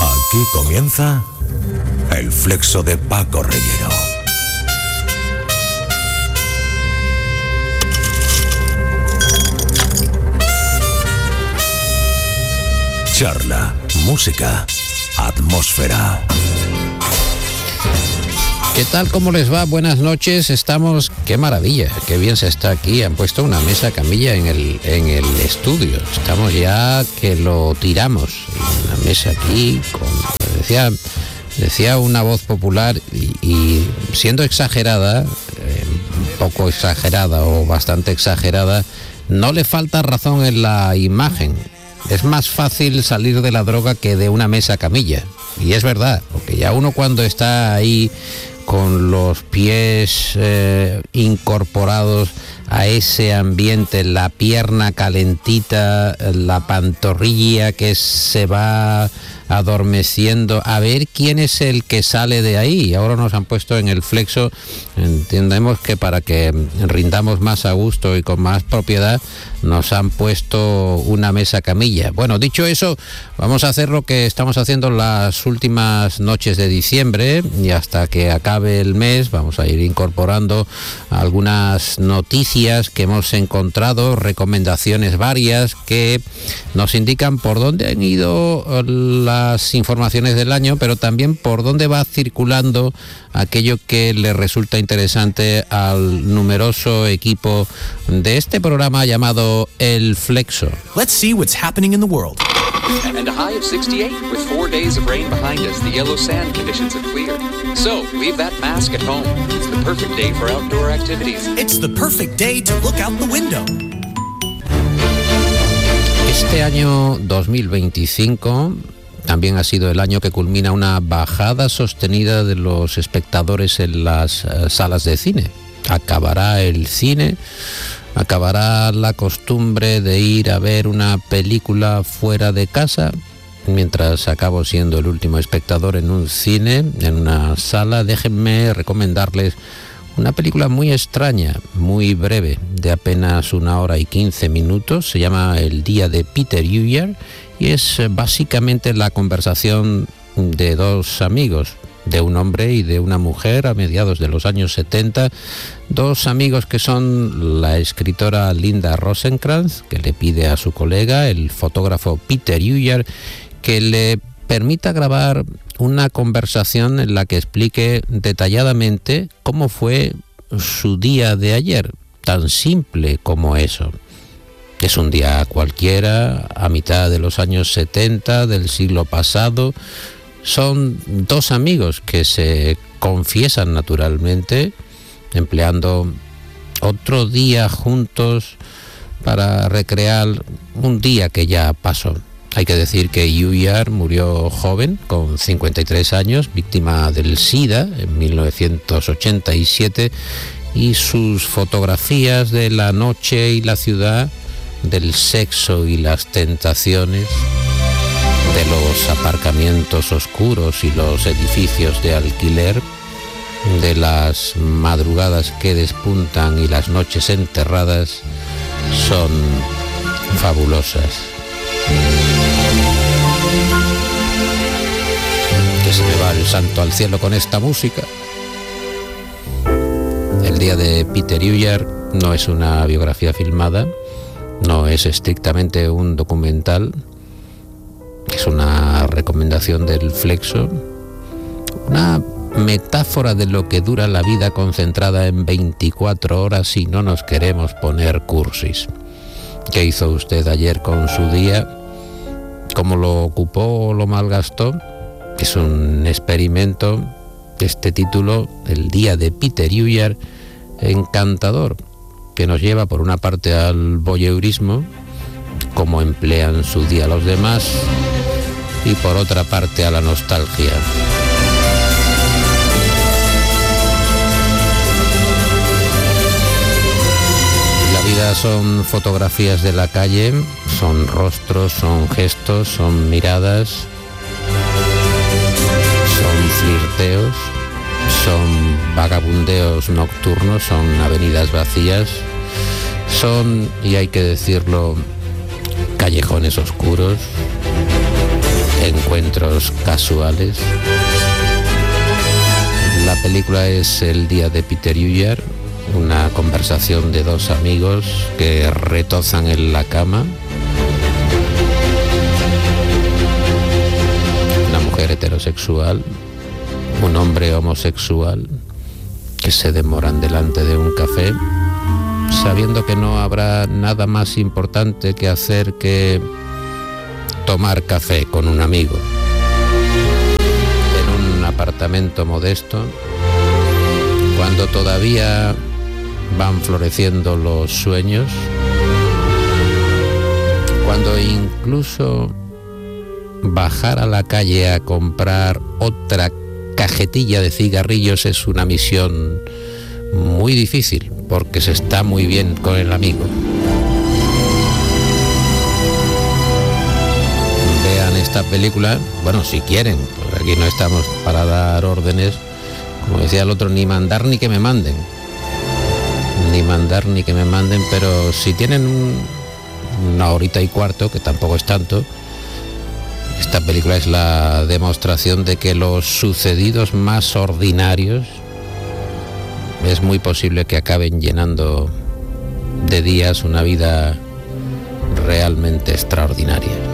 Aquí comienza el Flexo de Paco Reyero. Charla, música, atmósfera. ¿Qué tal? ¿Cómo les va? Buenas noches. Estamos... ¡Qué maravilla! ¡Qué bien se está aquí! Han puesto una mesa camilla en el estudio. Estamos ya que lo tiramos. Una mesa aquí con... Decía una voz popular y siendo exagerada, un poco exagerada o bastante exagerada, no le falta razón en la imagen. Es más fácil salir de la droga que de una mesa camilla. Y es verdad, porque ya uno cuando está ahí con los pies incorporados a ese ambiente, la pierna calentita, la pantorrilla que se va adormeciendo, a ver quién es el que sale de ahí. Ahora nos han puesto en el Flexo, entendemos que para que rindamos más a gusto y con más propiedad, nos han puesto una mesa camilla. Bueno, dicho eso, vamos a hacer lo que estamos haciendo las últimas noches de diciembre y hasta que acabe el mes vamos a ir incorporando algunas noticias que hemos encontrado, recomendaciones varias que nos indican por dónde han ido las informaciones del año, pero también por dónde va circulando aquello que le resulta interesante al numeroso equipo de este programa llamado El Flexo. Let's see what's happening in the world. And a high of 68 with 4 days of rain behind us. The yellow sand conditions have cleared. So, leave that mask at home. It's the perfect day for outdoor activities. It's the perfect day to look out the window. Este año 2025 también ha sido el año que culmina una bajada sostenida de los espectadores en las salas de cine. Acabará el cine, acabará la costumbre de ir a ver una película fuera de casa. Mientras acabo siendo el último espectador en un cine, en una sala, déjenme recomendarles una película muy extraña, muy breve, de apenas 1 hora y 15 minutos. Se llama El día de Peter Yuyer y es básicamente la conversación de dos amigos, de un hombre y de una mujer a mediados de los años 70, dos amigos que son la escritora Linda Rosenkrantz, que le pide a su colega, el fotógrafo Peter Yuyer, que le permita grabar una conversación en la que explique detalladamente cómo fue su día de ayer, tan simple como eso. Es un día cualquiera, a mitad de los años 70 del siglo pasado. Son dos amigos que se confiesan naturalmente, empleando otro día juntos para recrear un día que ya pasó. Hay que decir que Yuyer murió joven, con 53 años, víctima del SIDA en 1987, y sus fotografías de la noche y la ciudad, del sexo y las tentaciones, de los aparcamientos oscuros y los edificios de alquiler, de las madrugadas que despuntan y las noches enterradas, son fabulosas. Que se me va el santo al cielo con esta música. El día de Peter Yuyer no es una biografía filmada, no es estrictamente un documental, es una recomendación del Flexo, una metáfora de lo que dura la vida concentrada en 24 horas si no nos queremos poner cursis. ¿Qué hizo usted ayer con su día? ¿Cómo lo ocupó o lo malgastó? Es un experimento, este título, El día de Peter Yuyer, encantador, que nos lleva por una parte al voyeurismo, cómo emplean su día los demás, y por otra parte a la nostalgia. La vida son fotografías de la calle, son rostros, son gestos, son miradas, son flirteos, son vagabundeos nocturnos, son avenidas vacías, son, y hay que decirlo, callejones oscuros, encuentros encuentros casuales. La película es El día de Peter Uyer, una conversación de dos amigos que retozan en la cama. Una mujer heterosexual, un hombre homosexual que se demoran delante de un café, sabiendo que no habrá nada más importante que hacer que tomar café con un amigo. En un apartamento modesto, cuando todavía van floreciendo los sueños, cuando incluso bajar a la calle a comprar otra cajetilla de cigarrillos es una misión muy difícil, porque se está muy bien con el amigo. Vean esta película, bueno, si quieren, porque aquí no estamos para dar órdenes, como decía el otro, ni mandar ni que me manden. Ni mandar ni que me manden, pero si tienen una horita y cuarto, que tampoco es tanto, esta película es la demostración de que los sucedidos más ordinarios es muy posible que acaben llenando de días una vida realmente extraordinaria.